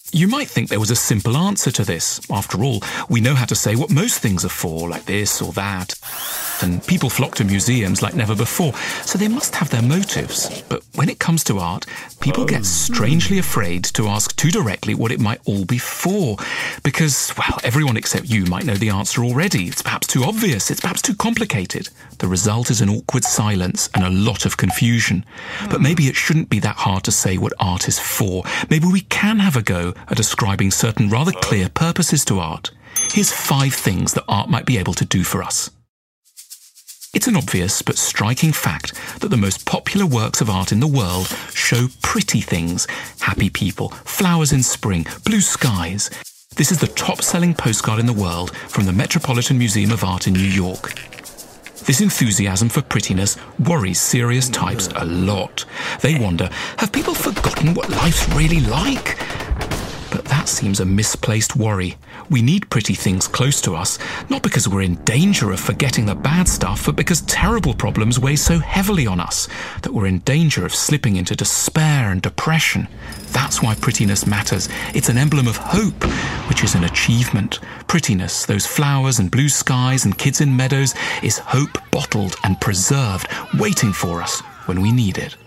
You might think there was a simple answer to this. After all, we know how to say what most things are for, like this or that. And people flock to museums like never before, so they must have their motives. But when it comes to art, people get strangely afraid to ask too directly what it might all be for. Because, well, everyone except you might know the answer already. It's perhaps too obvious, it's perhaps too complicated. The result is an awkward silence and a lot of confusion. But maybe it shouldn't be that hard to say what art is for. Maybe we can have a go at ascribing certain rather clear purposes to art. Here's 5 things that art might be able to do for us. It's an obvious but striking fact that the most popular works of art in the world show pretty things. Happy people, flowers in spring, blue skies. This is the top-selling postcard in the world from the Metropolitan Museum of Art in New York. This enthusiasm for prettiness worries serious types a lot. They wonder, have people forgotten what life's really like? But that seems a misplaced worry. We need pretty things close to us, not because we're in danger of forgetting the bad stuff, but because terrible problems weigh so heavily on us that we're in danger of slipping into despair and depression. That's why prettiness matters. It's an emblem of hope, which is an achievement. Prettiness, those flowers and blue skies and kids in meadows, is hope bottled and preserved, waiting for us when we need it.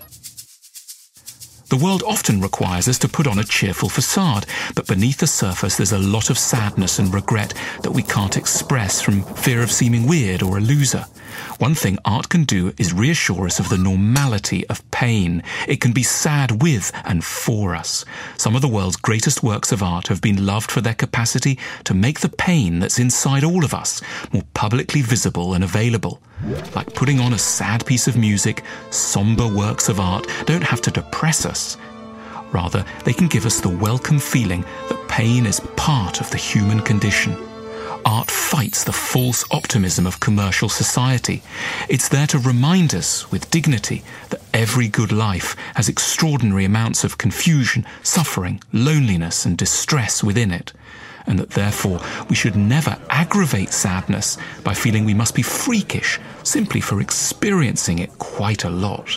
The world often requires us to put on a cheerful facade, but beneath the surface there's a lot of sadness and regret that we can't express from fear of seeming weird or a loser. One thing art can do is reassure us of the normality of pain. It can be sad with and for us. Some of the world's greatest works of art have been loved for their capacity to make the pain that's inside all of us more publicly visible and available. Like putting on a sad piece of music, somber works of art don't have to depress us. Rather, they can give us the welcome feeling that pain is part of the human condition. Art fights the false optimism of commercial society. It's there to remind us with dignity that every good life has extraordinary amounts of confusion, suffering, loneliness and distress within it, and that therefore we should never aggravate sadness by feeling we must be freakish simply for experiencing it quite a lot.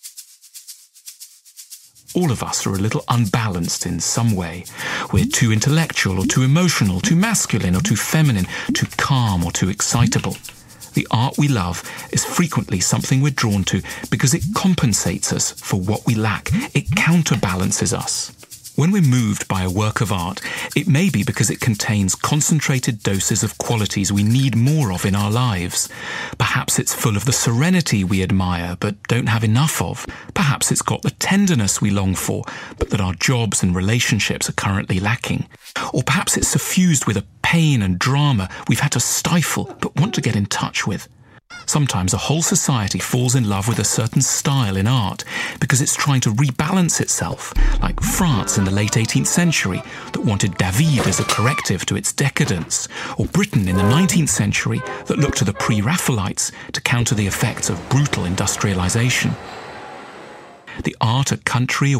All of us are a little unbalanced in some way. We're too intellectual or too emotional, too masculine or too feminine, too calm or too excitable. The art we love is frequently something we're drawn to because it compensates us for what we lack. It counterbalances us. When we're moved by a work of art, it may be because it contains concentrated doses of qualities we need more of in our lives. Perhaps it's full of the serenity we admire but don't have enough of. Perhaps it's got the tenderness we long for, but that our jobs and relationships are currently lacking. Or perhaps it's suffused with a pain and drama we've had to stifle but want to get in touch with. Sometimes a whole society falls in love with a certain style in art because it's trying to rebalance itself, like France in the late 18th century that wanted David as a corrective to its decadence, or Britain in the 19th century that looked to the pre-Raphaelites to counter the effects of brutal industrialization. The art a country